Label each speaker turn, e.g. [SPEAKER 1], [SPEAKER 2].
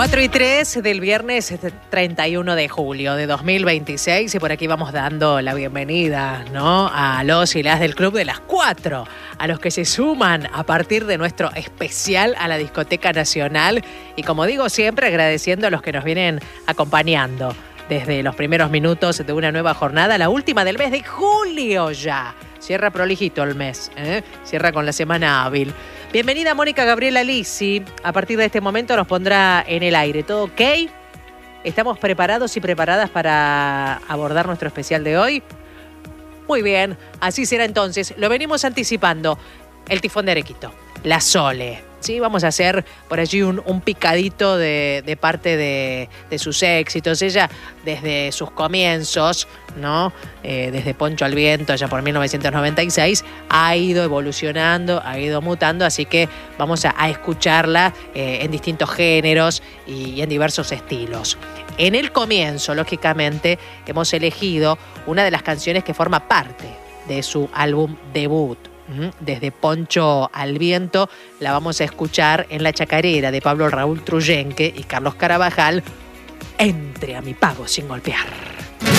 [SPEAKER 1] 4:03 del viernes 31 de julio de 2026 y por aquí vamos dando la bienvenida, ¿no?, a los y las del Club de las 4, a los que se suman a partir de nuestro especial a la Discoteca Nacional y, como digo siempre, agradeciendo a los que nos vienen acompañando desde los primeros minutos de una nueva jornada, la última del mes de julio ya. Cierra prolijito el mes, cierra con la semana hábil. Bienvenida Mónica Gabriela Lisi. A partir de este momento nos pondrá en el aire. ¿Todo ok? ¿Estamos preparados y preparadas para abordar nuestro especial de hoy? Muy bien, así será entonces. Lo venimos anticipando. El tifón de Arequito, la Sole. Sí, vamos a hacer por allí un picadito de parte de sus éxitos. Ella, desde sus comienzos, ¿no? Desde Poncho al Viento, allá por 1996, ha ido evolucionando, ha ido mutando, así que vamos a escucharla en distintos géneros y en diversos estilos. En el comienzo, lógicamente, hemos elegido una de las canciones que forma parte de su álbum debut. Desde Poncho al Viento, la vamos a escuchar en La Chacarera de Pablo Raúl Truyenque y Carlos Carabajal, Entre a mi pago sin golpear.